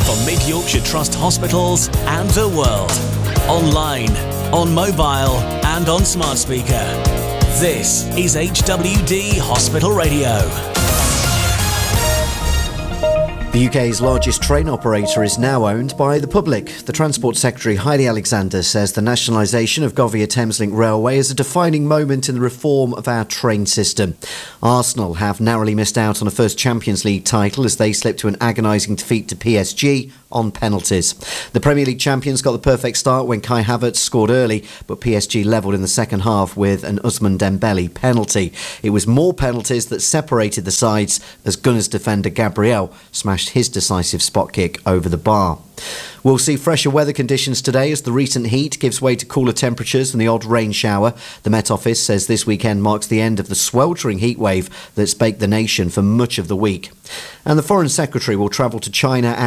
for Mid Yorkshire Trust hospitals and the world. Online, on mobile and on smart speaker. This is HWD Hospital Radio. The UK's largest train operator is now owned by the public. The Transport Secretary, Heidi Alexander, says the nationalisation of Govia Thameslink Railway is a defining moment in the reform of our train system. Arsenal have narrowly missed out on a first Champions League title as they slipped to an agonising defeat to PSG on penalties. The Premier League champions got the perfect start when Kai Havertz scored early, but PSG levelled in the second half with an Ousmane Dembele penalty. It was more penalties that separated the sides as Gunners defender Gabriel smashed his decisive spot kick over the bar. We'll see fresher weather conditions today as the recent heat gives way to cooler temperatures and the odd rain shower. The Met Office says this weekend marks the end of the sweltering heat wave that's baked the nation for much of the week. And the Foreign Secretary will travel to China